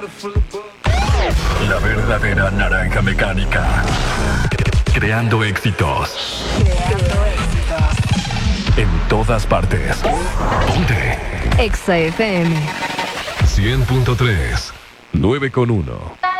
La verdadera naranja mecánica. Creando éxitos. En todas partes. Ponte. Exa FM 100.3. 9.1.